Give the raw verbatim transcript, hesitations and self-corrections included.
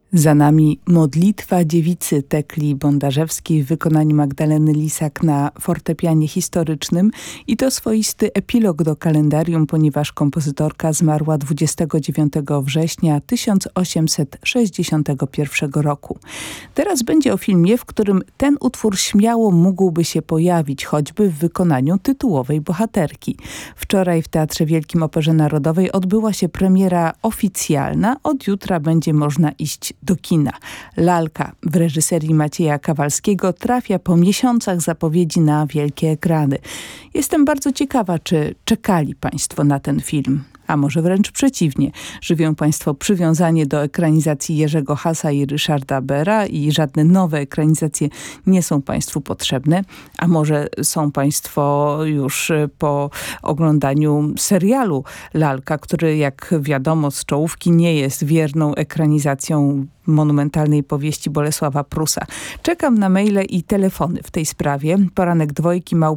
Za nami Modlitwa dziewicy Tekli Bondarzewskiej w wykonaniu Magdaleny Lisak na fortepianie historycznym i to swoisty epilog do kalendarium, ponieważ kompozytorka zmarła dwudziestego dziewiątego września tysiąc osiemset sześćdziesiątego pierwszego roku. Teraz będzie o filmie, w którym ten utwór śmiało mógłby się pojawić, choćby w wykonaniu tytułowej bohaterki. Wczoraj w Teatrze Wielkim Operze Narodowej odbyła się premiera oficjalna. Od jutra będzie można iść do kina. Lalka w reżyserii Macieja Kawalskiego trafia po miesiącach zapowiedzi na wielkie ekrany. Jestem bardzo ciekawa, czy czekali Państwo na ten film. A może wręcz przeciwnie. Żywią Państwo przywiązanie do ekranizacji Jerzego Hasa i Ryszarda Bera i żadne nowe ekranizacje nie są Państwu potrzebne. A może są Państwo już po oglądaniu serialu Lalka, który jak wiadomo z czołówki nie jest wierną ekranizacją monumentalnej powieści Bolesława Prusa. Czekam na maile i telefony w tej sprawie. Poranek dwojki małpa